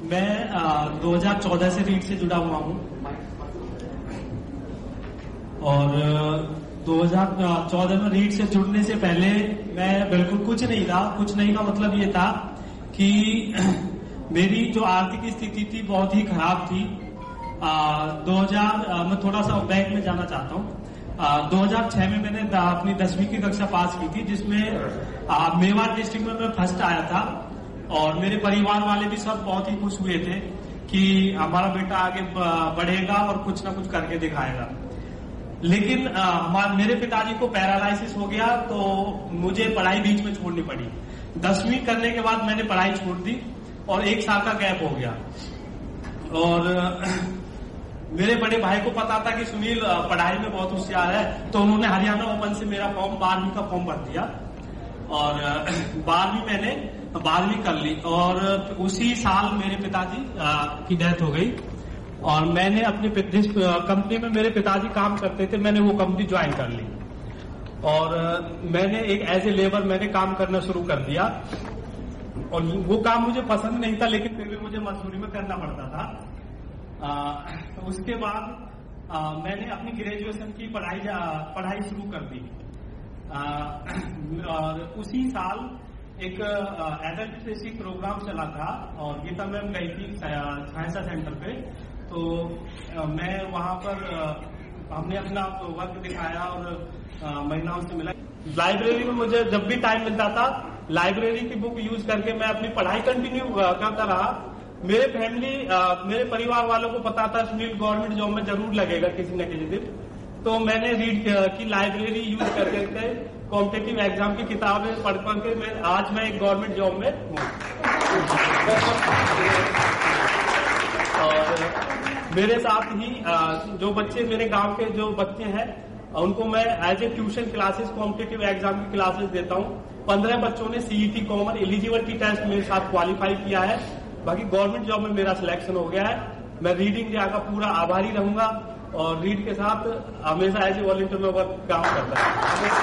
मैं 2014 से रीड से जुड़ा हुआ हूँ और 2014 में रीड से जुड़ने से पहले मैं बिल्कुल कुछ नहीं था। कुछ नहीं का मतलब ये था कि मेरी जो आर्थिक स्थिति थी बहुत ही खराब थी। मैं थोड़ा सा बैक में जाना चाहता हूँ। 2006 में मैंने अपनी 10वीं की कक्षा पास की थी, जिसमें मेवाड़ डिस्ट्रिक्ट में मैं फर्स्ट आया था और मेरे परिवार वाले भी सब बहुत ही खुश हुए थे कि हमारा बेटा आगे बढ़ेगा और कुछ ना कुछ करके दिखाएगा। लेकिन मेरे पिताजी को पैरालाइसिस हो गया तो मुझे पढ़ाई बीच में छोड़नी पड़ी। 10वीं करने के बाद मैंने पढ़ाई छोड़ दी और 1 साल का गैप हो गया। और मेरे बड़े भाई को पता था कि सुनील पढ़ाई में बहुत होशियार है, तो उन्होंने हरियाणा ओपन से मेरा फॉर्म 12वीं का फॉर्म भर दिया और 12वीं कर ली। और उसी साल मेरे पिताजी की डेथ हो गई और मैंने अपने जिस कंपनी में मेरे पिताजी काम करते थे मैंने वो कंपनी ज्वाइन कर ली और मैंने एक एज ए लेबर मैंने काम करना शुरू कर दिया। और वो काम मुझे पसंद नहीं था, लेकिन फिर भी मुझे मजबूरी में करना पड़ता था। उसके बाद मैंने अपनी ग्रेजुएशन की पढ़ाई शुरू कर दी और उसी साल एक एडल्ट लिटरेसी प्रोग्राम चला था और गीता मैम गई थी साइंसा सेंटर पे, तो मैं वहां पर हमने अपना वर्क दिखाया और महिलाओं से मिला। लाइब्रेरी में मुझे जब भी टाइम मिलता था लाइब्रेरी की बुक यूज करके मैं अपनी पढ़ाई कंटिन्यू करता रहा। मेरे परिवार वालों को पता था सुनील गवर्नमेंट जॉब में जरूर लगेगा किसी न किसी दिन, तो मैंने रीड की लाइब्रेरी यूज करके कॉम्पिटिटिव एग्जाम की किताबें पढ़ के आज मैं एक गवर्नमेंट जॉब में हूँ। और मेरे साथ ही जो बच्चे मेरे गांव के जो बच्चे हैं उनको मैं as a tuition classes competitive exam की क्लासेस देता हूँ। 15 बच्चों ने सीईटी कॉमन एलिजिबिलिटी टेस्ट मेरे साथ क्वालिफाई किया है। बाकी गवर्नमेंट जॉब में मेरा सिलेक्शन हो गया है। मैं रीडिंग इंडिया का पूरा आभारी रहूंगा और रीड के साथ हमेशा एज ए वॉलंटियर में काम करता हूँ।